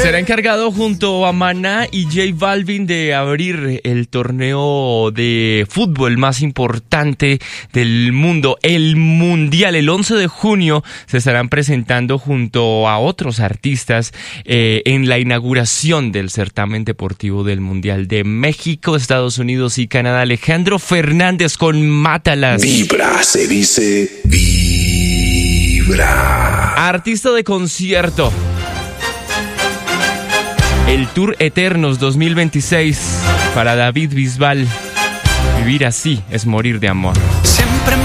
Será encargado junto a Maná y J Balvin de abrir el torneo de fútbol más importante del mundo, el Mundial. El 11 de junio se estarán presentando junto a otros artistas en la inauguración del certamen deportivo del Mundial de México, Estados Unidos y Canadá. Alejandro Fernández con Mátalas. Vibra, se dice vibra. Artista de concierto. El Tour Eternos 2026 para David Bisbal. Vivir así es morir de amor. Siempre